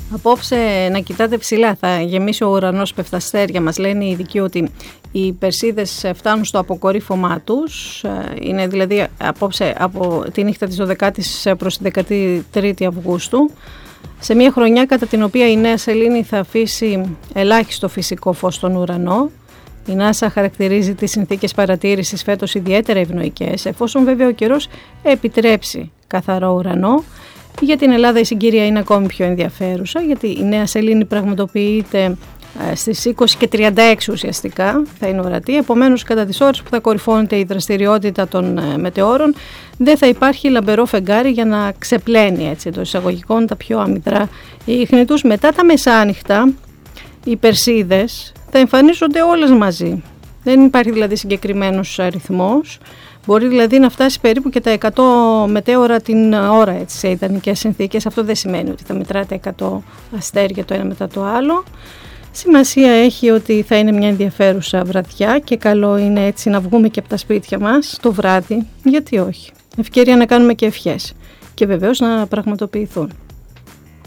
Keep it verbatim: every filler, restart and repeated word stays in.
Απόψε να κοιτάτε ψηλά, θα γεμίσει ο ουρανός πεφταστέρια. Μας λένε οι ειδικοί ότι οι Περσίδες φτάνουν στο αποκορύφωμά τους. Είναι δηλαδή απόψε από τη νύχτα της δωδεκάτης προς τη δεκατρείς Αυγούστου. Σε μια χρονιά κατά την οποία η Νέα Σελήνη θα αφήσει ελάχιστο φυσικό φως στον ουρανό. Η NASA χαρακτηρίζει τις συνθήκες παρατήρησης φέτος ιδιαίτερα ευνοϊκές, εφόσον βέβαια ο καιρός επιτρέψει καθαρό ουρανό. Για την Ελλάδα η συγκυρία είναι ακόμη πιο ενδιαφέρουσα, γιατί η Νέα Σελήνη πραγματοποιείται στις είκοσι και τριάντα έξι ουσιαστικά, θα είναι ορατή. Επομένως, κατά τις ώρες που θα κορυφώνεται η δραστηριότητα των μετεώρων, δεν θα υπάρχει λαμπερό φεγγάρι για να ξεπλένει έτσι το εισαγωγικών τα πιο αμυδρά ίχνη τους. Μετά τα μεσάνυχτα, οι Περσίδες θα εμφανίζονται όλες μαζί. Δεν υπάρχει δηλαδή συγκεκριμένος αριθμός. Μπορεί δηλαδή να φτάσει περίπου και τα εκατό μετέωρα την ώρα έτσι, σε ιδανικές συνθήκες. Αυτό δεν σημαίνει ότι θα μετράτε εκατό αστέρια το ένα μετά το άλλο. Σημασία έχει ότι θα είναι μια ενδιαφέρουσα βραδιά και καλό είναι έτσι να βγούμε και από τα σπίτια μας το βράδυ. Γιατί όχι. Ευκαιρία να κάνουμε και ευχές και βεβαίως να πραγματοποιηθούν.